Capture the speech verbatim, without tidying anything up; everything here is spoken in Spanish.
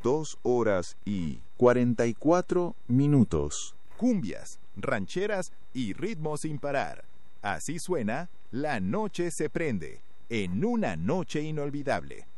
dos horas y cuarenta y cuatro minutos. Cumbias, rancheras y ritmos sin parar. Así suena La Noche se prende, en una noche inolvidable.